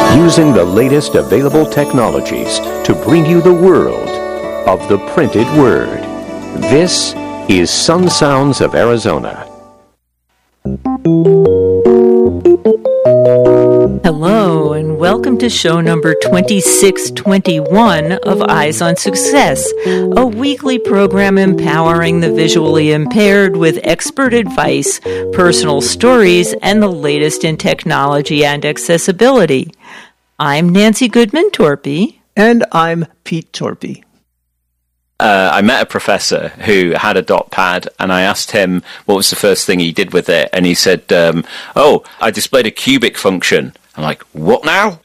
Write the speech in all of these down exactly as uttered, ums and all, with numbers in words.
using the latest available technologies to bring you the world of the printed word. This is Sun Sounds of Arizona. Hello, and welcome to show number twenty-six twenty-one of Eyes on Success, a weekly program empowering the visually impaired with expert advice, personal stories, and the latest in technology and accessibility. I'm Nancy Goodman Torpy. And I'm Pete Torpy. Uh, I met a professor who had a dot pad, and I asked him what was the first thing he did with it, and he said, um, oh, I displayed a cubic function. I'm like, what now?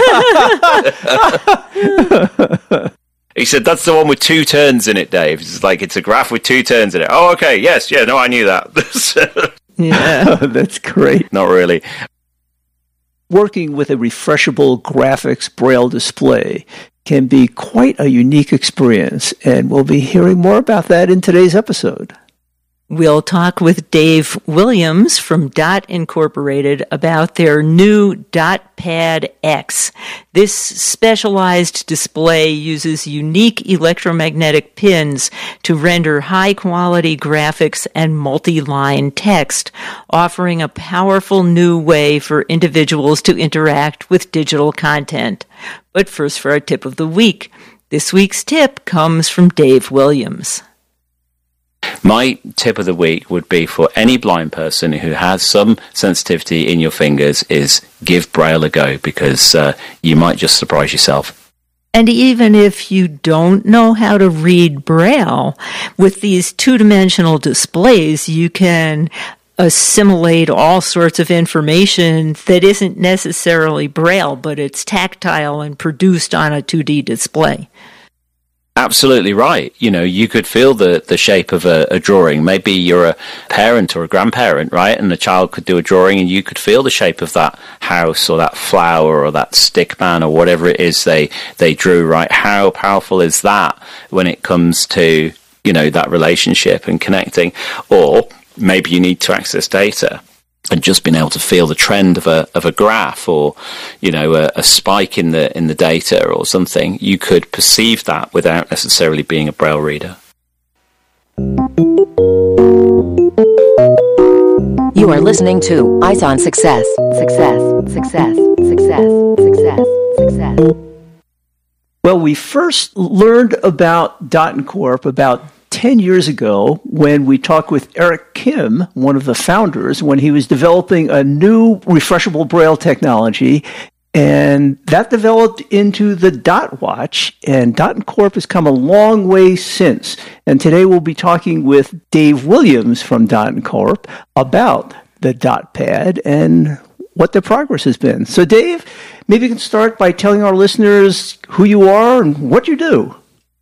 He said, that's the one with two turns in it, Dave. It's like, it's a graph with two turns in it. Oh, okay, yes, yeah, no, I knew that. Yeah, that's great. Not really. Working with a refreshable graphics braille display can be quite a unique experience, and we'll be hearing more about that in today's episode. We'll talk with Dave Williams from Dot Incorporated about their new Dot Pad X. This specialized display uses unique electromagnetic pins to render high-quality graphics and multi-line text, offering a powerful new way for individuals to interact with digital content. But first for our tip of the week. This week's tip comes from Dave Williams. My tip of the week would be for any blind person who has some sensitivity in your fingers is give Braille a go, because uh, you might just surprise yourself. And even if you don't know how to read Braille, with these two-dimensional displays, you can assimilate all sorts of information that isn't necessarily Braille, but it's tactile and produced on a two D display. Absolutely right. You know, you could feel the, the shape of a, a drawing. Maybe you're a parent or a grandparent, right? And the child could do a drawing and you could feel the shape of that house or that flower or that stick man or whatever it is they, they drew, right? How powerful is that when it comes to, you know, that relationship and connecting? Or maybe you need to access data, and just being able to feel the trend of a of a graph, or you know a, a spike in the in the data or something, you could perceive that without necessarily being a Braille reader. You are listening to Eyes on Success. Success. Success. Success. Success. Success. Well, we first learned about Dot Incorp about ten years ago when we talked with Eric Kim, one of the founders, when he was developing a new refreshable Braille technology, and that developed into the Dot Watch, and Dot Incorp has come a long way since. And today we'll be talking with Dave Williams from Dot Incorp about the Dot Pad and what the progress has been. So Dave, maybe you can start by telling our listeners who you are and what you do.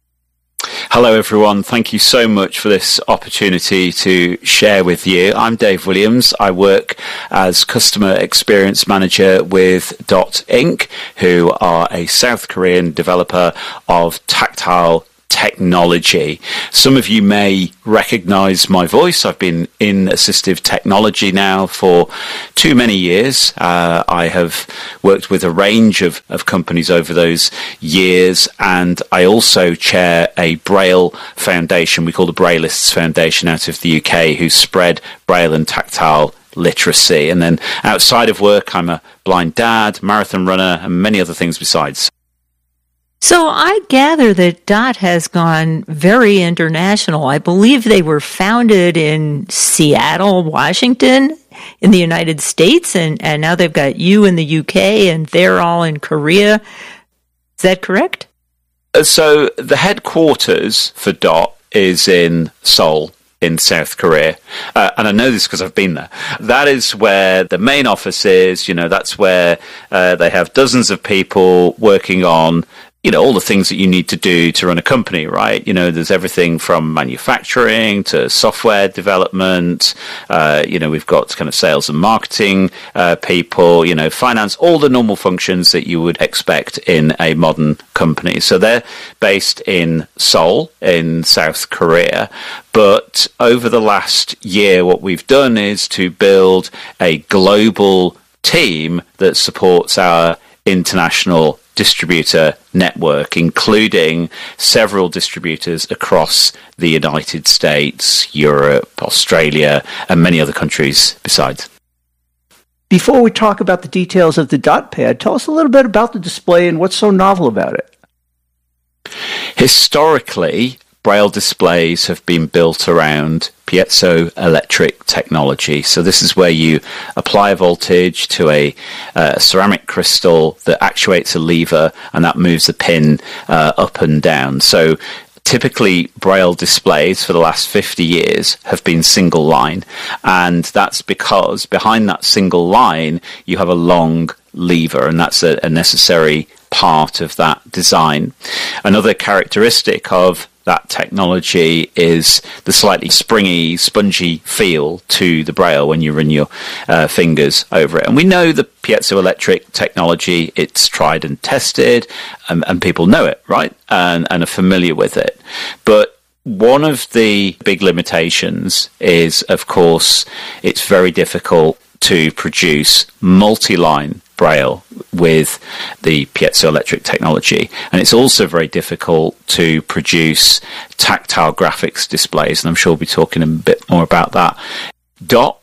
Hello, everyone. Thank you so much for this opportunity to share with you. I'm Dave Williams. I work as Customer Experience Manager with Dot Incorporated, who are a South Korean developer of tactile technology. Some of you may recognize my voice. I've been in assistive technology now for too many years. Uh, I have worked with a range of, of companies over those years, and I also chair a Braille foundation we call the Braillists Foundation out of the U K, who spread Braille and tactile literacy. And then outside of work, I'm a blind dad, marathon runner, and many other things besides. So I gather that Dot has gone very international. I believe they were founded in Seattle, Washington, in the United States, and, and now they've got you in the U K, and they're all in Korea. Is that correct? So the headquarters for Dot is in Seoul, in South Korea. Uh, and I know this because I've been there. That is where the main office is. You know, that's where uh, they have dozens of people working on, you know, all the things that you need to do to run a company, right? You know, there's everything from manufacturing to software development. Uh, you know, we've got kind of sales and marketing uh, people, you know, finance, all the normal functions that you would expect in a modern company. So they're based in Seoul, in South Korea. But over the last year, what we've done is to build a global team that supports our international distributor network, including several distributors across the United States, Europe, Australia, and many other countries besides. Before we talk about the details of the DotPad, tell us a little bit about the display and what's so novel about it. Historically, Braille displays have been built around piezoelectric technology. So this is where you apply a voltage to a uh, ceramic crystal that actuates a lever, and that moves the pin uh, up and down. So typically, Braille displays for the last fifty years have been single line, and that's because behind that single line you have a long lever, and that's a, a necessary part of that design. Another characteristic of that technology is the slightly springy, spongy feel to the Braille when you run your uh, fingers over it. And we know the piezoelectric technology, it's tried and tested, and, and people know it, right? And, and are familiar with it. But one of the big limitations is, of course, it's very difficult to produce multi-line Braille with the piezoelectric technology, and it's also very difficult to produce tactile graphics displays, and I'm sure we'll be talking a bit more about that. Dot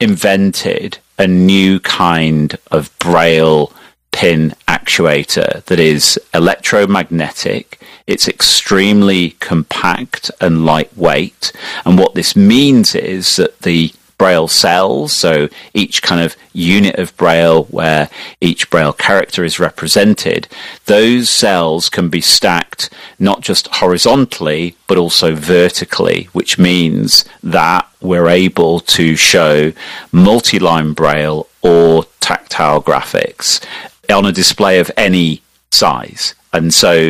invented a new kind of Braille pin actuator that is electromagnetic. It's extremely compact and lightweight, and what this means is that the Braille cells, so each kind of unit of Braille where each Braille character is represented, those cells can be stacked not just horizontally but also vertically, which means that we're able to show multi-line Braille or tactile graphics on a display of any size. And so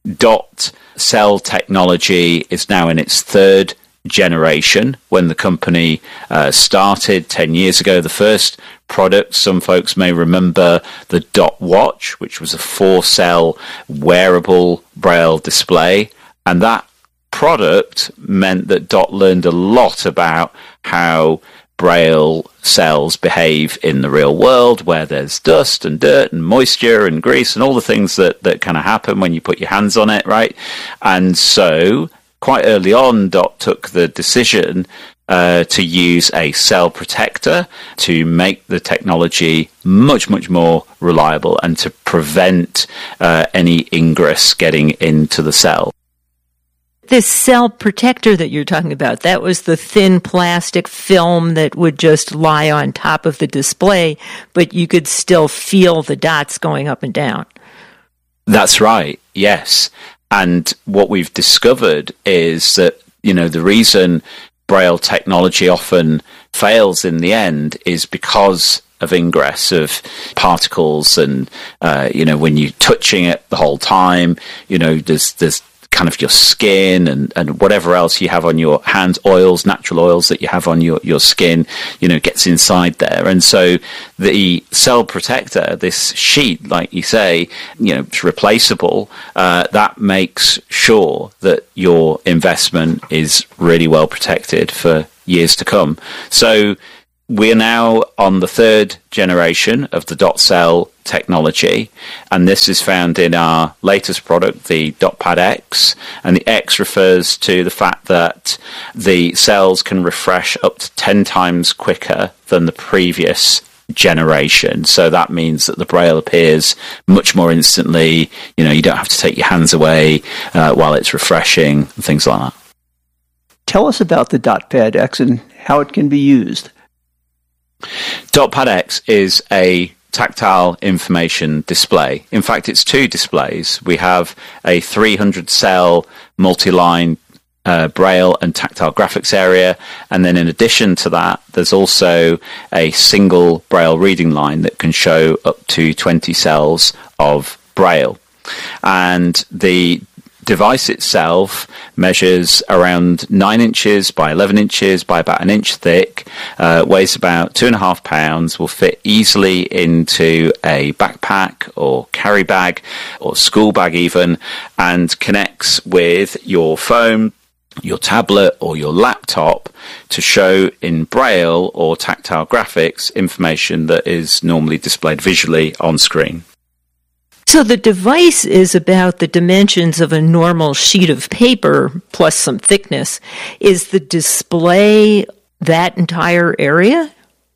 dot cell technology is now in its third generation. When the company uh, started ten years ago, the first product, some folks may remember the Dot Watch, which was a four-cell wearable Braille display, and that product meant that Dot learned a lot about how Braille cells behave in the real world, where there's dust and dirt and moisture and grease and all the things that, that kind of happen when you put your hands on it, right? And so quite early on, Dot took the decision uh, to use a cell protector to make the technology much, much more reliable and to prevent uh, any ingress getting into the cell. This cell protector that you're talking about, that was the thin plastic film that would just lie on top of the display, but you could still feel the dots going up and down. That's right, yes. And what we've discovered is that, you know, the reason Braille technology often fails in the end is because of ingress of particles and, uh, you know, when you're touching it the whole time, you know, there's, there's kind of your skin and, and whatever else you have on your hands, oils, natural oils that you have on your, your skin, you know, gets inside there. And so the cell protector, this sheet, like you say, you know, it's replaceable. Uh, that makes sure that your investment is really well protected for years to come. So we are now on the third generation of the dot cell technology, and this is found in our latest product, the DotPad X, and the X refers to the fact that the cells can refresh up to ten times quicker than the previous generation. So that means that the Braille appears much more instantly. You know, you don't have to take your hands away uh, while it's refreshing and things like that. Tell us about the DotPad X and how it can be used. DotPad X is a tactile information display. In fact, it's two displays. We have a three hundred cell multi-line uh, Braille and tactile graphics area, and then in addition to that, there's also a single Braille reading line that can show up to twenty cells of Braille. And the device itself measures around nine inches by eleven inches by about an inch thick, uh, weighs about two and a half pounds, will fit easily into a backpack or carry bag or school bag even, and connects with your phone, your tablet or your laptop to show in Braille or tactile graphics information that is normally displayed visually on screen. So the device is about the dimensions of a normal sheet of paper plus some thickness. Is the display that entire area?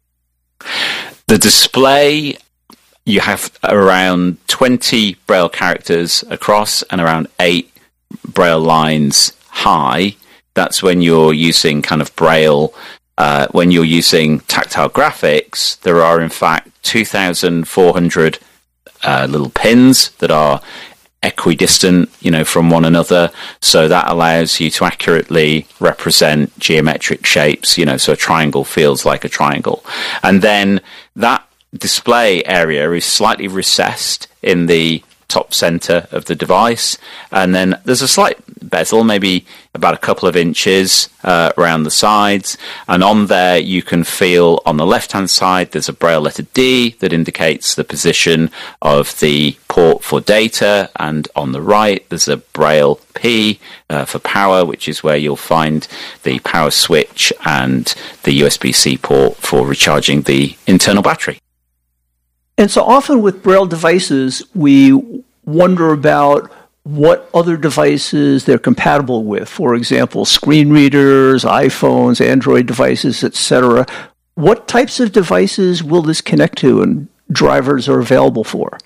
The display, you have around twenty Braille characters across and around eight Braille lines high. That's when you're using kind of Braille. Uh, when you're using tactile graphics, there are in fact two thousand four hundred uh, little pins that are equidistant, you know, from one another. So that allows you to accurately represent geometric shapes, you know, so a triangle feels like a triangle. And then that display area is slightly recessed in the top center of the device, and then there's a slight bezel, maybe about a couple of inches uh, around the sides, and on there you can feel on the left hand side there's a Braille letter D that indicates the position of the port for data, and on the right there's a Braille P uh, for power, which is where you'll find the power switch and the U S B C port for recharging the internal battery. And so often with Braille devices, we wonder about what other devices they're compatible with. For example, screen readers, iPhones, Android devices, et cetera. What types of devices will this connect to and drivers are available for?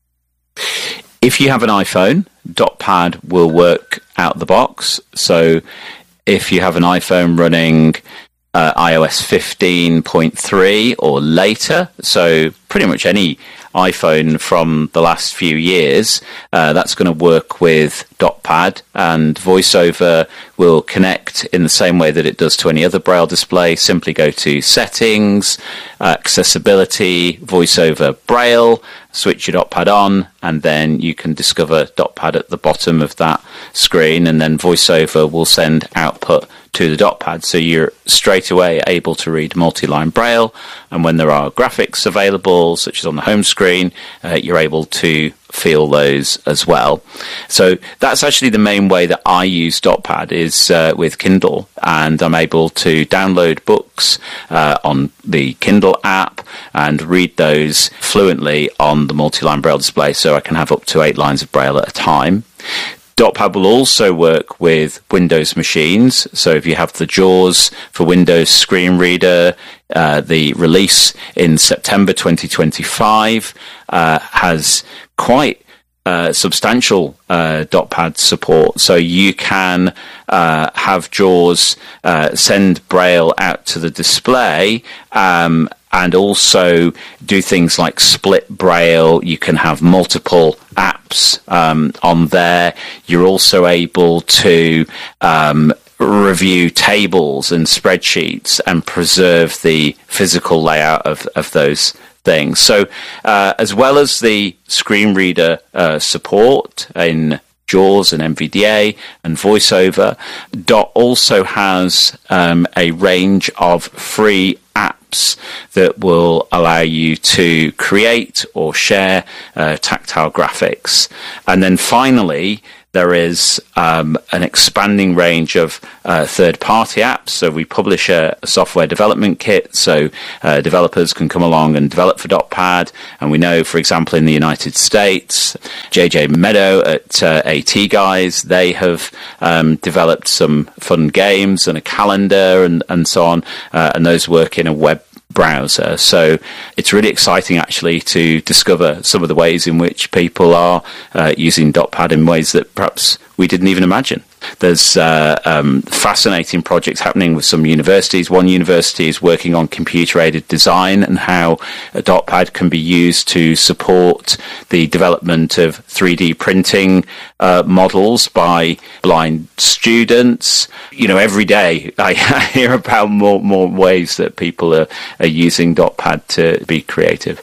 If you have an iPhone, DotPad will work out the box. So if you have an iPhone running Uh, i O S fifteen point three or later, so pretty much any iPhone from the last few years, uh, that's going to work with DotPad, and VoiceOver will connect in the same way that it does to any other Braille display. Simply go to Settings, uh, Accessibility, VoiceOver Braille, switch your DotPad on, and then you can discover DotPad at the bottom of that screen, and then VoiceOver will send output to the DotPad, so you're straight away able to read multi-line Braille, and when there are graphics available, such as on the home screen, uh, you're able to feel those as well. So that's actually the main way that I use DotPad is uh, with Kindle, and I'm able to download books uh, on the Kindle app and read those fluently on the multi-line Braille display, so I can have up to eight lines of Braille at a time. DotPad will also work with Windows machines. So if you have the JAWS for Windows Screen Reader, uh, the release in September twenty twenty-five uh, has quite uh, substantial uh, DotPad support. So you can uh, have JAWS uh, send Braille out to the display, um, and also do things like split Braille. You can have multiple apps um, on there. You're also able to um, review tables and spreadsheets and preserve the physical layout of, of those things. So uh, as well as the screen reader uh, support in JAWS and N V D A and VoiceOver, Dot also has um, a range of free apps that will allow you to create or share uh, tactile graphics. And then finally, there is um, an expanding range of uh, third-party apps. So we publish a, a software development kit, so uh, developers can come along and develop for DotPad. And we know, for example, in the United States, J J Meadow at uh, AT Guys, they have um, developed some fun games and a calendar and, and so on, uh, and those work in a web browser. So it's really exciting actually to discover some of the ways in which people are uh, using DotPad in ways that perhaps we didn't even imagine. There's uh, um, fascinating projects happening with some universities. One university is working on computer-aided design and how a DotPad can be used to support the development of three D printing uh, models by blind students. You know, every day I hear about more more ways that people are, are using DotPad to be creative.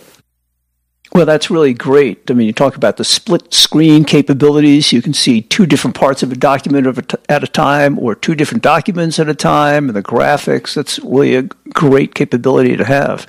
Well, that's really great. I mean, you talk about the split screen capabilities. You can see two different parts of a document at a time or two different documents at a time, and the graphics. That's really a great capability to have.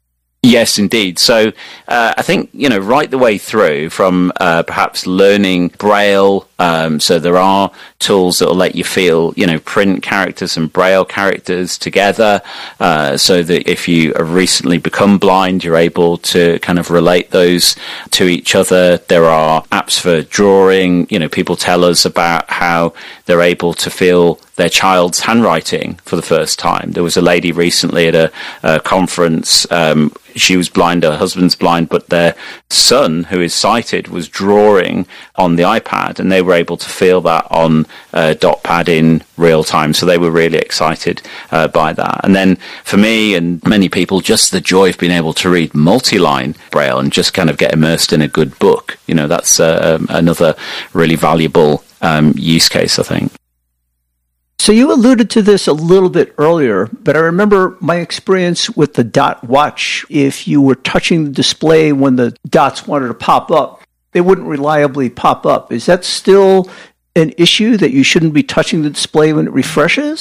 Yes, indeed. So uh, I think, you know, right the way through from uh, perhaps learning Braille Um, so there are tools that will let you feel, you know, print characters and braille characters together, uh, so that if you have recently become blind, you're able to kind of relate those to each other. There are apps for drawing. You know, people tell us about how they're able to feel their child's handwriting for the first time. There was a lady recently at a, a conference. Um, she was blind, her husband's blind, but their son, who is sighted, was drawing on the iPad, and they were able to feel that on uh, DotPad in real time. So they were really excited uh, by that. And then for me and many people, just the joy of being able to read multi-line braille and just kind of get immersed in a good book. You know, that's uh, another really valuable um, use case, I think. So you alluded to this a little bit earlier, but I remember my experience with the Dot Watch. If you were touching the display when the dots wanted to pop up, they wouldn't reliably pop up. Is that still an issue, that you shouldn't be touching the display when it refreshes?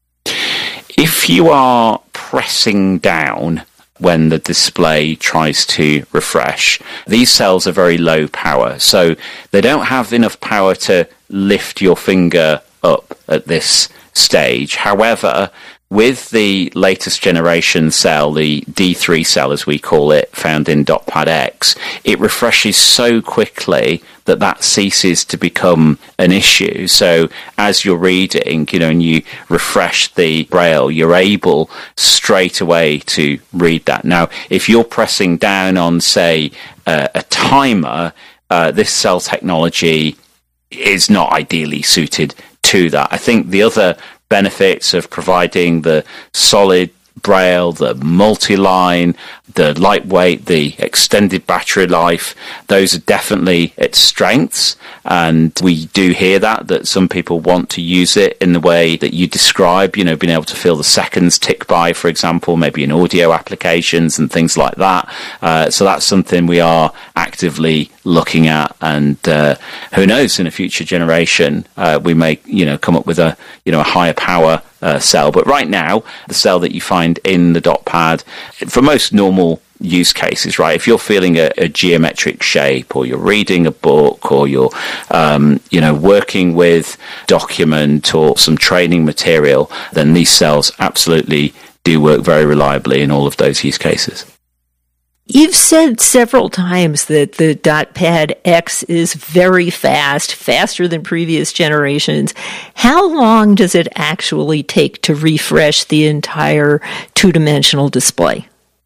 If you are pressing down when the display tries to refresh, these cells are very low power, so they don't have enough power to lift your finger up at this stage. However, with the latest generation cell, the D three cell as we call it, found in DotPad X, it refreshes so quickly that that ceases to become an issue. So as you're reading, you know, and you refresh the braille, you're able straight away to read that. Now, if you're pressing down on, say, uh, a timer, uh, this cell technology is not ideally suited to that. I think the other benefits of providing the solid braille, the multi-line, the lightweight, the extended battery life, those are definitely its strengths. And we do hear that, that some people want to use it in the way that you describe, you know, being able to feel the seconds tick by, for example, maybe in audio applications and things like that. Uh, so that's something we are actively looking at. And uh, who knows, in a future generation, uh, we may, you know, come up with a, you know, a higher power Uh, cell. But right now, the cell that you find in the DotPad, for most normal use cases, right, if you're feeling a, a geometric shape, or you're reading a book, or you're, um, you know, working with document or some training material, then these cells absolutely do work very reliably in all of those use cases. You've said several times that the DotPad X is very fast, faster than previous generations. How long does it actually take to refresh the entire two-dimensional display?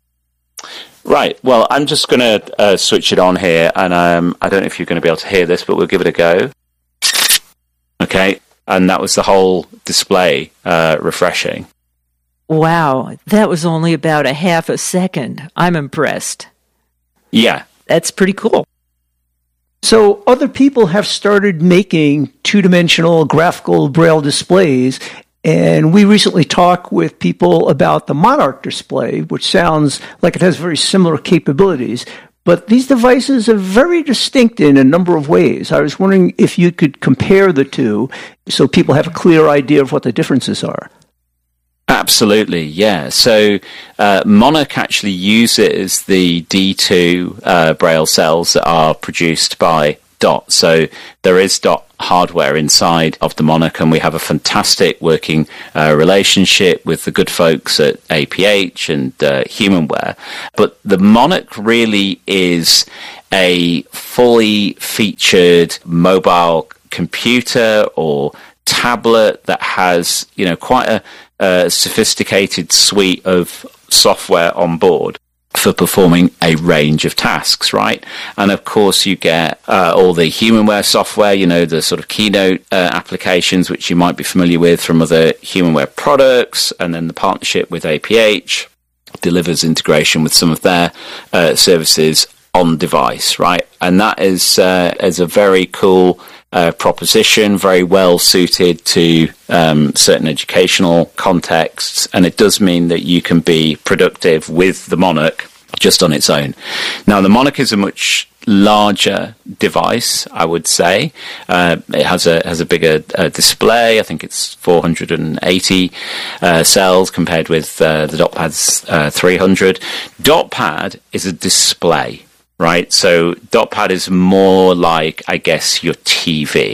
Right. Well, I'm just going to uh, switch it on here, and um, I don't know if you're going to be able to hear this, but we'll give it a go. Okay. And that was the whole display uh, refreshing. Wow, that was only about a half a second. I'm impressed. Yeah. That's pretty cool. So other people have started making two-dimensional graphical braille displays, and we recently talked with people about the Monarch display, which sounds like it has very similar capabilities. But these devices are very distinct in a number of ways. I was wondering if you could compare the two so people have a clear idea of what the differences are. Absolutely, yeah. So uh, Monarch actually uses the D two uh, braille cells that are produced by Dot. So there is Dot hardware inside of the Monarch, and we have a fantastic working uh, relationship with the good folks at A P H and uh, Humanware. But the Monarch really is a fully featured mobile computer or tablet that has, you know, quite a a sophisticated suite of software on board for performing a range of tasks, right? And of course you get uh, all the Humanware software, you know, the sort of Keynote uh, applications which you might be familiar with from other Humanware products, and then the partnership with A P H delivers integration with some of their uh, services on device, right? And that is uh, is a very cool Uh, proposition, very well suited to um, certain educational contexts, and it does mean that you can be productive with the Monarch just on its own. Now, the Monarch is a much larger device, I would say. Uh, it has a has a bigger uh, display. I think it's four hundred eighty uh, cells compared with uh, the DotPad's uh, three hundred. DotPad is a display. Right, so DotPad is more like, I guess, your T V.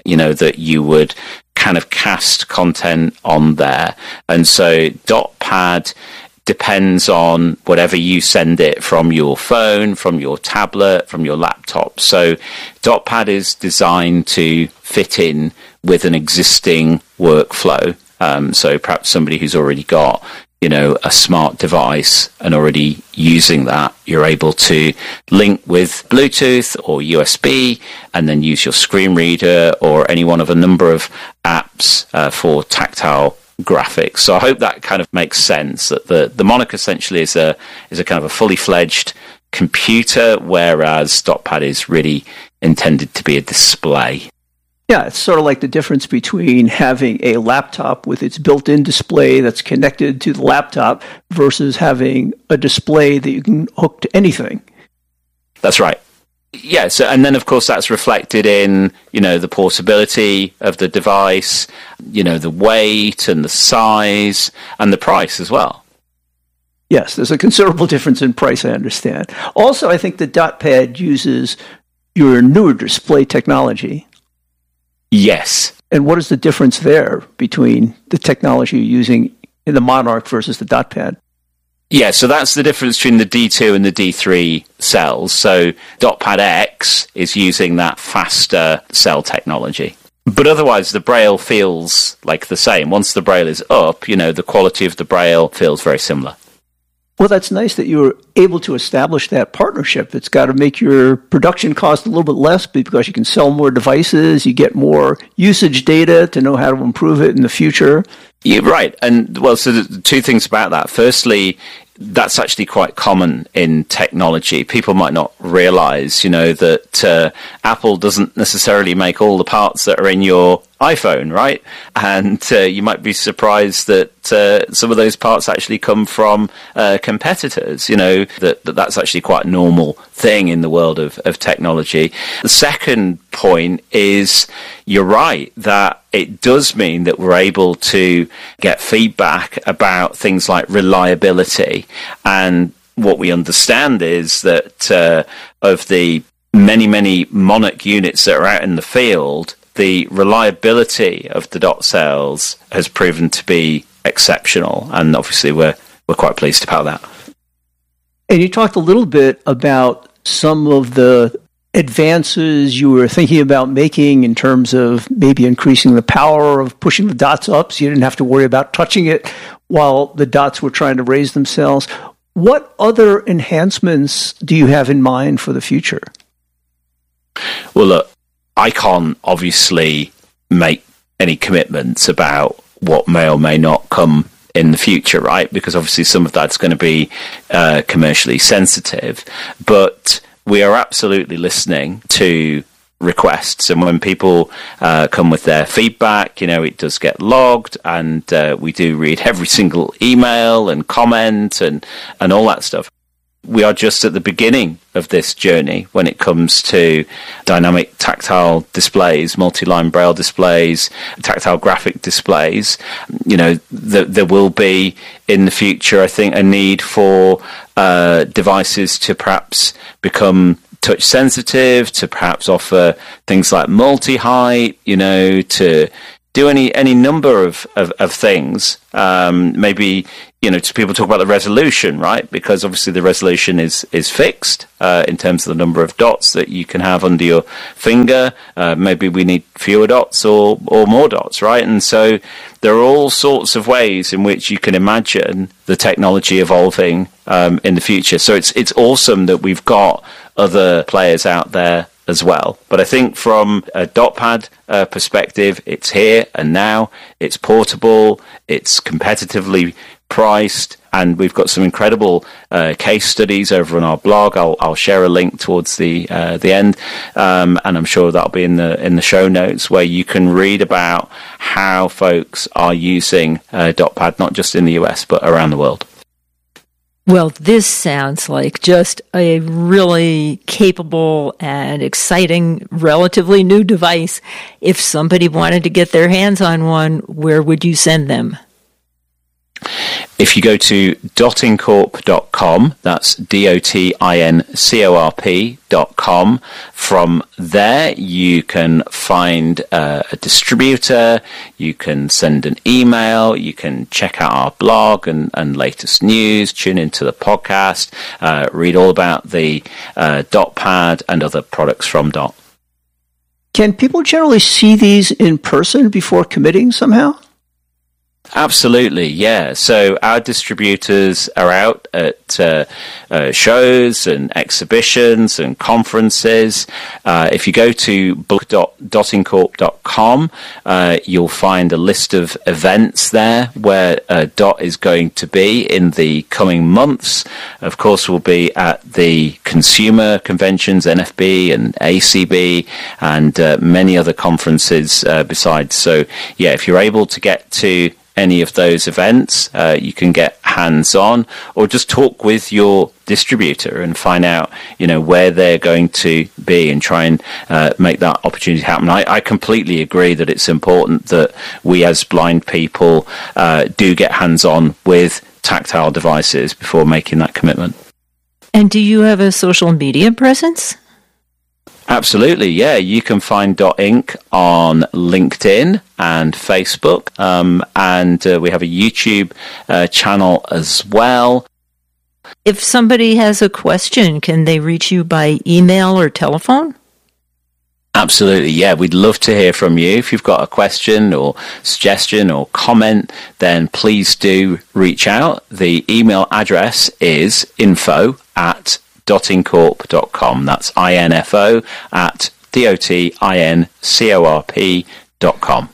you know, that you would kind of cast content on there. And so DotPad depends on whatever you send it from your phone, from your tablet, from your laptop. So DotPad is designed to fit in with an existing workflow. Um, so perhaps somebody who's already got, you know, a smart device and already using that, you're able to link with Bluetooth or U S B and then use your screen reader or any one of a number of apps uh, for tactile graphics. So I hope that kind of makes sense, that the, the Monarch essentially is a is a kind of a fully fledged computer, whereas DotPad is really intended to be a display. Yeah, it's sort of like the difference between having a laptop with its built-in display that's connected to the laptop versus having a display that you can hook to anything. That's right. Yeah, so, and then of course that's reflected in, you know, the portability of the device, you know, the weight and the size and the price as well. Yes, there's a considerable difference in price, I understand. Also, I think the DotPad uses your newer display technology. Yes. And what is the difference there between the technology you're using in the Monarch versus the DotPad? Yeah, so that's the difference between the D two and the D three cells. So DotPad X is using that faster cell technology. But otherwise, the Braille feels like the same. Once the Braille is up, you know, the quality of the Braille feels very similar. Well, that's nice that you were able to establish that partnership. It's got to make your production cost a little bit less because you can sell more devices, you get more usage data to know how to improve it in the future. You're right. And, well, so the two things about that. Firstly, that's actually quite common in technology. People might not realize, you know, that uh, Apple doesn't necessarily make all the parts that are in your iPhone, right? And uh, you might be surprised that uh, some of those parts actually come from uh, competitors, you know, that, that that's actually quite a normal thing in the world of, of technology. The second point is, you're right, that it does mean that we're able to get feedback about things like reliability. And what we understand is that uh, of the many, many Monarch units that are out in the field, the reliability of the dot cells has proven to be exceptional. And obviously we're we're quite pleased about that. And you talked a little bit about some of the advances you were thinking about making in terms of maybe increasing the power of pushing the dots up so you didn't have to worry about touching it while the dots were trying to raise themselves. What other enhancements do you have in mind for the future? Well, look, I can't obviously make any commitments about what may or may not come in the future, right? Because obviously some of that's going to be uh, commercially sensitive. But we are absolutely listening to requests, and when people uh, come with their feedback, you know, it does get logged, and uh, we do read every single email and comment and and all that stuff. We are just at the beginning of this journey when it comes to dynamic tactile displays, multi-line Braille displays, tactile graphic displays. You know, th- there will be in the future, I think, a need for uh, devices to perhaps become touch sensitive, to perhaps offer things like multi-height, you know, to do any any number of, of, of things. Um, maybe, you know, people talk about the resolution, right? Because obviously the resolution is is fixed uh, in terms of the number of dots that you can have under your finger. Uh, maybe we need fewer dots or or more dots, right? And so there are all sorts of ways in which you can imagine the technology evolving um, in the future. So it's it's awesome that we've got other players out there as well. But I think from a DotPad uh, perspective, it's here and now, it's portable, it's competitively priced, and we've got some incredible uh, case studies over on our blog. I'll, I'll share a link towards the uh, the end, um, and I'm sure that'll be in the in the show notes, where you can read about how folks are using uh, DotPad, not just in the U S, but around the world. Well, this sounds like just a really capable and exciting, relatively new device. If somebody wanted to get their hands on one, where would you send them? If you go to dotincorp dot com, that's D O T I N C O R P dot com, from there you can find uh, a distributor, you can send an email, you can check out our blog and, and latest news, tune into the podcast, uh, read all about the uh, DotPad and other products from Dot. Can people generally see these in person before committing somehow? Absolutely, yeah. So our distributors are out at uh, uh, shows and exhibitions and conferences. Uh, if you go to book dot dotincorp dot com, uh, you'll find a list of events there where uh, Dot is going to be in the coming months. Of course, we'll be at the consumer conventions, N F B and A C B, and uh, many other conferences uh, besides. So, yeah, if you're able to get to any of those events, uh, you can get hands-on or just talk with your distributor and find out, you know, where they're going to be and try and uh, make that opportunity happen. I, I completely agree that it's important that we as blind people uh, do get hands-on with tactile devices before making that commitment. And do you have a social media presence? Absolutely, yeah. You can find Dot Incorporated on LinkedIn and Facebook, um, and uh, we have a YouTube uh, channel as well. If somebody has a question, can they reach you by email or telephone? Absolutely, yeah. We'd love to hear from you. If you've got a question or suggestion or comment, then please do reach out. The email address is info at dotincorp dot com. That's I N F O at D O T I N C O R P dot com.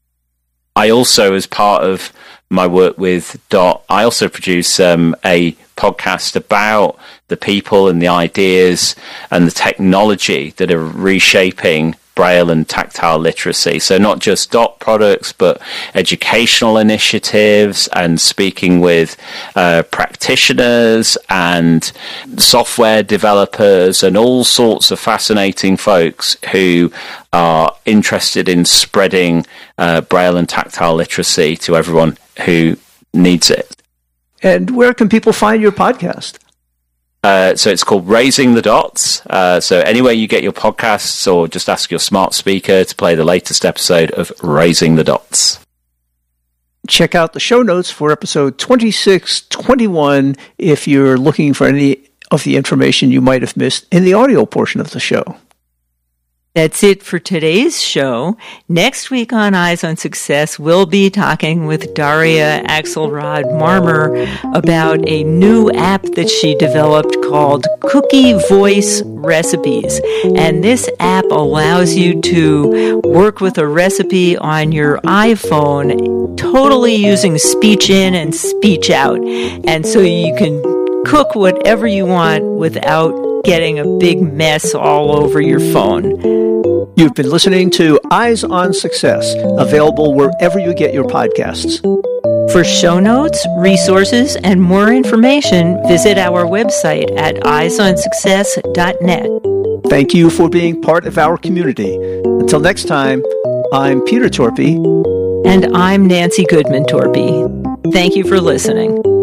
I also, as part of my work with Dot, I also produce um, a podcast about the people and the ideas and the technology that are reshaping Braille and tactile literacy. So not just Dot products, but educational initiatives, and speaking with uh, practitioners and software developers and all sorts of fascinating folks who are interested in spreading uh, Braille and tactile literacy to everyone who needs it. And where can people find your podcast? Uh, so it's called Raising the Dots. Uh, so anywhere you get your podcasts, or just ask your smart speaker to play the latest episode of Raising the Dots. Check out the show notes for episode twenty-six twenty-one if you're looking for any of the information you might have missed in the audio portion of the show. That's it for today's show. Next week on Eyes on Success, we'll be talking with Daria Axelrod-Marmer about a new app that she developed called Cookie Voice Recipes. And this app allows you to work with a recipe on your iPhone, totally using speech in and speech out. And so you can cook whatever you want without getting a big mess all over your phone. You've been listening to Eyes on Success, available wherever you get your podcasts. For show notes, resources, and more information, visit our website at eyes on success dot net. Thank you for being part of our community. Until next time, I'm Peter Torpy. And I'm Nancy Goodman Torpy. Thank you for listening.